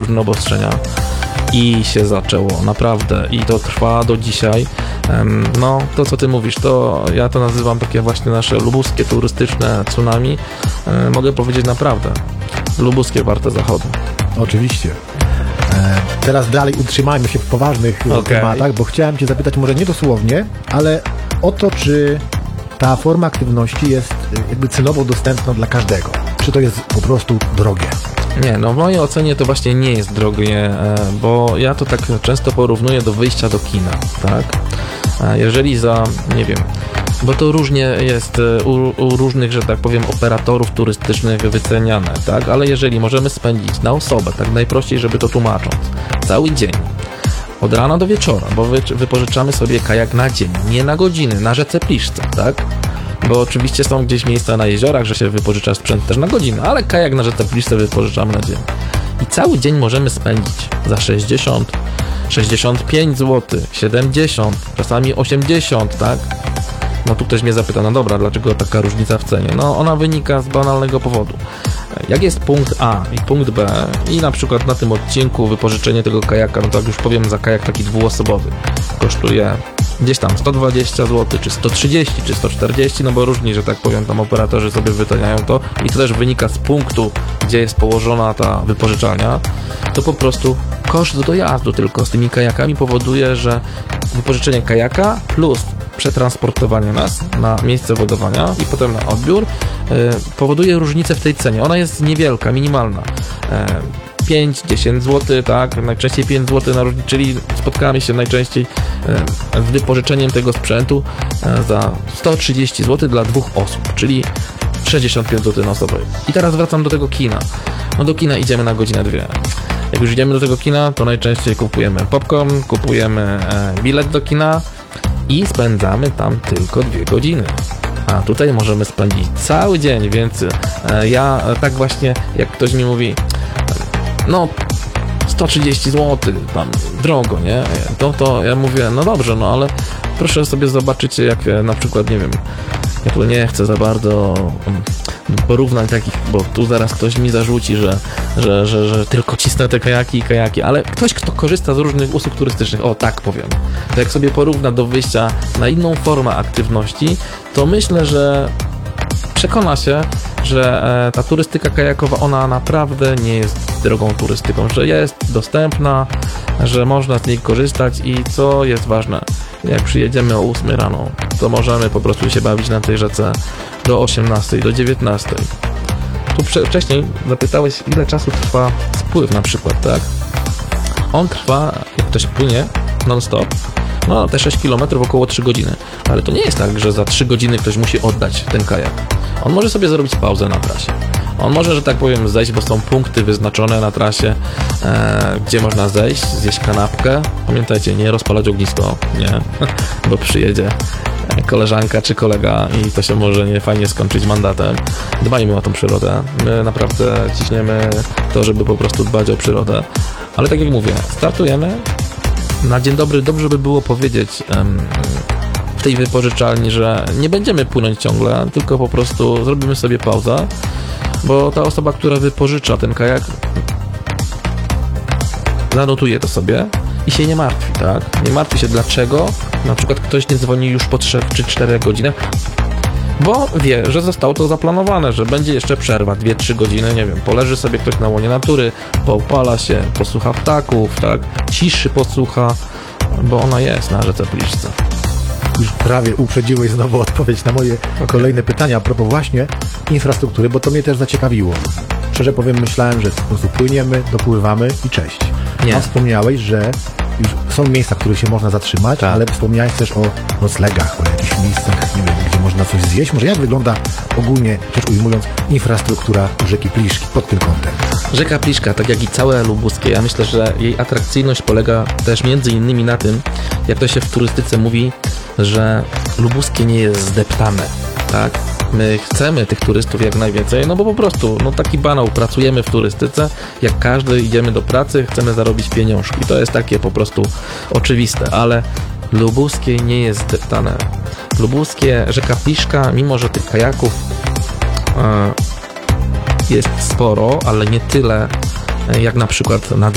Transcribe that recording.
różne obostrzenia i się zaczęło, naprawdę, i to trwa do dzisiaj. No, to co ty mówisz, to ja to nazywam takie właśnie nasze lubuskie turystyczne tsunami. Mogę powiedzieć naprawdę, lubuskie warte zachodu. Oczywiście. Teraz dalej utrzymajmy się w poważnych tematach, bo chciałem cię zapytać może nie dosłownie, ale o to, czy ta forma aktywności jest jakby cenowo dostępna dla każdego. Czy to jest po prostu drogie? Nie, no w mojej ocenie to właśnie nie jest drogie, bo ja to tak często porównuję do wyjścia do kina, tak? Jeżeli za, nie wiem, bo to różnie jest u różnych, że tak powiem, operatorów turystycznych wyceniane, tak? Ale jeżeli możemy spędzić na osobę, tak najprościej, żeby to tłumacząc, cały dzień, od rana do wieczora, bo wypożyczamy sobie kajak na dzień, nie na godziny, na rzece Pliszce, tak? Bo oczywiście są gdzieś miejsca na jeziorach, że się wypożycza sprzęt też na godzinę, ale kajak na rzece Pliszce wypożyczamy na dzień. I cały dzień możemy spędzić za 60, 65 zł, 70, czasami 80, tak? No tu ktoś mnie zapyta, no dobra, dlaczego taka różnica w cenie? No ona wynika z banalnego powodu. Jak jest punkt A i punkt B i na przykład na tym odcinku wypożyczenie tego kajaka, no to jak już powiem, za kajak taki dwuosobowy kosztuje gdzieś tam 120 zł, czy 130, czy 140, no bo różni, że tak powiem, tam operatorzy sobie wyceniają to i to też wynika z punktu, gdzie jest położona ta wypożyczalnia, to po prostu koszt dojazdu tylko z tymi kajakami powoduje, że wypożyczenie kajaka plus przetransportowanie nas na miejsce wodowania i potem na odbiór powoduje różnicę w tej cenie. Ona jest niewielka, minimalna. 5-10 zł, tak? Najczęściej 5 zł na różnicę, czyli spotkamy się najczęściej z wypożyczeniem tego sprzętu za 130 zł dla 2 osób, czyli 65 zł na osobę. I teraz wracam do tego kina. No do kina idziemy na godzinę 2. Jak już idziemy do tego kina, to najczęściej kupujemy popcorn, kupujemy bilet do kina i spędzamy tam tylko 2 godziny. A tutaj możemy spędzić cały dzień, więc ja tak właśnie, jak ktoś mi mówi, no 130 zł, tam drogo, nie? To ja mówię, no dobrze, no ale proszę sobie zobaczyć, jak na przykład, nie wiem, ja tu nie chcę za bardzo porównań takich, bo tu zaraz ktoś mi zarzuci, że tylko cisnę te kajaki, ale ktoś, kto korzysta z różnych usług turystycznych, o tak powiem, to jak sobie porówna do wyjścia na inną formę aktywności, to myślę, że przekona się, że ta turystyka kajakowa, ona naprawdę nie jest drogą turystyką, że jest dostępna, że można z niej korzystać i co jest ważne, jak przyjedziemy o 8 rano, to możemy po prostu się bawić na tej rzece do 18, do 19. Tu wcześniej zapytałeś, ile czasu trwa spływ na przykład, tak? On trwa, jak ktoś płynie non-stop, no te 6 km około 3 godziny, ale to nie jest tak, że za 3 godziny ktoś musi oddać ten kajak. On może sobie zrobić pauzę na trasie. On może, że tak powiem, zejść, bo są punkty wyznaczone na trasie, gdzie można zejść, zjeść kanapkę. Pamiętajcie, nie rozpalać ognisko, nie, bo przyjedzie koleżanka czy kolega i to się może nie fajnie skończyć mandatem. Dbajmy o tą przyrodę. My naprawdę ciśniemy to, żeby po prostu dbać o przyrodę. Ale tak jak mówię, startujemy. Na dzień dobry dobrze by było powiedzieć w tej wypożyczalni, że nie będziemy płynąć ciągle, tylko po prostu zrobimy sobie pauzę, bo ta osoba, która wypożycza ten kajak, zanotuje to sobie i się nie martwi, tak? Nie martwi się dlaczego na przykład ktoś nie dzwoni już po 3 czy 4 godzinach, bo wie, że zostało to zaplanowane, że będzie jeszcze przerwa 2-3 godziny, nie wiem, poleży sobie ktoś na łonie natury, poopala się, posłucha ptaków, tak? Ciszy posłucha, bo ona jest na rzece Pliszce. Już prawie uprzedziłeś znowu odpowiedź na moje kolejne pytania a propos właśnie infrastruktury, bo to mnie też zaciekawiło. Szczerze powiem, myślałem, że po prostu płyniemy, dopływamy i cześć. Nie. A wspomniałeś, że już są miejsca, w których się można zatrzymać, tak, ale wspomniałeś też o noclegach, o jakichś miejscach, nie wiem, gdzie można coś zjeść. Może jak wygląda ogólnie, rzecz ujmując, infrastruktura rzeki Pliszki pod tym kątem? Rzeka Pliszka, tak jak i całe lubuskie, ja myślę, że jej atrakcyjność polega też między innymi na tym, jak to się w turystyce mówi, że lubuskie nie jest zdeptane, tak? My chcemy tych turystów jak najwięcej, no bo po prostu, no taki banał, pracujemy w turystyce, jak każdy idziemy do pracy, chcemy zarobić pieniążki. To jest takie po prostu oczywiste, ale lubuskie nie jest zdeptane. Lubuskie, rzeka Pliszka, mimo że tych kajaków jest sporo, ale nie tyle jak na przykład nad